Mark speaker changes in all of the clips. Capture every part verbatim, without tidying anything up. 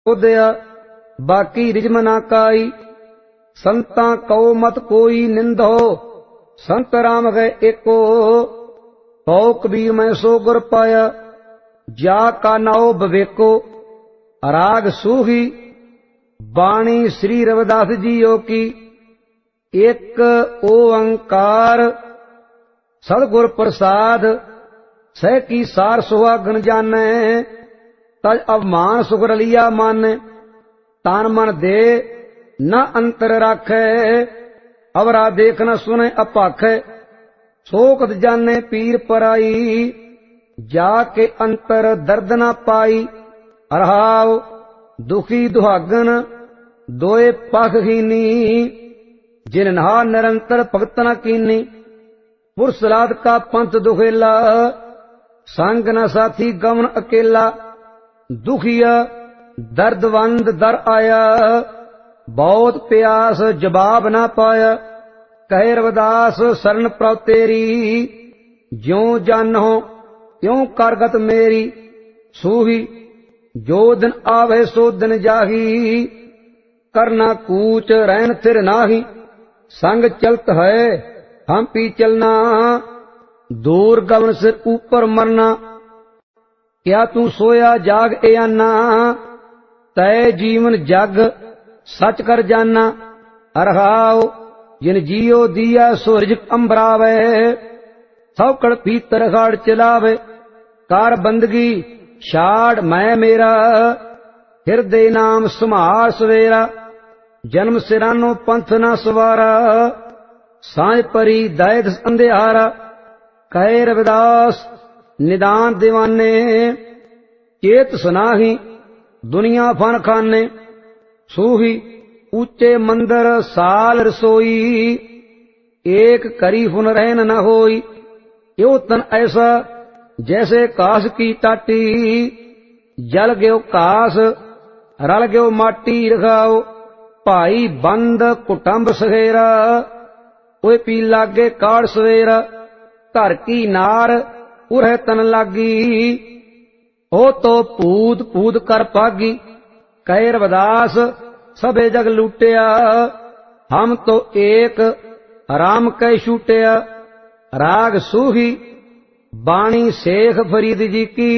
Speaker 1: ओदया बाकी रिजम ना काई। संता कौ मत कोई निंदो संत राम गए एको। तो कबीर मैं सो गुर पाया जा का नाओ बवेको। राग सूही बाणी श्री रविदास जीओ की। एक ओंकार सदगुर प्रसाद सह की सार सुहागन जाने। तज अवमान सुख रलिया माने। तान मन दे न अंतर राखे। अवरा देख न सुने अपाखे। सोकत जाने पीर पराई जाके अंतर दर्द न पाई। अरहाव दुखी दुहागन दोए पख हीनी। जिन नहा निरंतर भगत न कीनी। पुरसलाद का पंथ दुखेला संग न साथी गमन अकेला। दुखिया दर्दवंद दर आया बहुत प्यास जवाब ना पाया। कहे रविदास शरण प्रभ तेरी ज्यों जानो त्यों करगत मेरी। सूही जो दिन आवे सो दिन जाही। करना कूच रहन थिर नाही। संग चलत है हम पी चलना। दूर गगन से ऊपर मरना। क्या तू सोया जाग एयाना। तय जीवन जग सच कर जाना। अरहाओ जिन जियो दिया सूरज अंबरावे। सौकड़ भीतर गाड़ चलावे। कार बंदगी छाड़ मैं मेरा। हृदय नाम सुमार सवेरा। जन्म सिरानो पंथ न सवारा। सांझ परी दैद अंधियारा। कहे रविदास निदान दीवाने। चेत सुनाही दुनिया फन खाने। सूही ऊंचे मंदिर साल रसोई। एक करी फुन रहन न होई। यो तन ऐसा जैसे कास की टाटी। जल गयो कास रल गयो माटी। रखाओ भाई बंद कुटुंब सहेरा। ओए पी लागे काड़ सवेरा। घर की नार उरह तन लागी। हो तो पूत पूत कर पागी। कहे रविदास सबे जग लूटिया। हम तो एक राम कै छूटिया। राग सूही बाणी शेख फरीद जी की।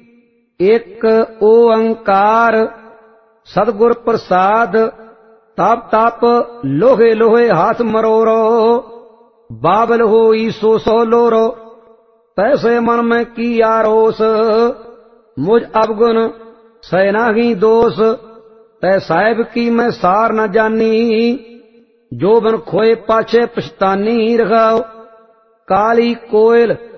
Speaker 1: एक ओंकार सदगुर प्रसाद। ताप ताप लोहे लोहे हाथ मरोरो। बाबल होई सो सो लोरो। तैसे मन में की आरोस। मुझ अवगुण सैना ही दोष। तै साहिब की मैं सार न जानी। जो बन खोए पाछे पछतानी। रखाओ काली कोयल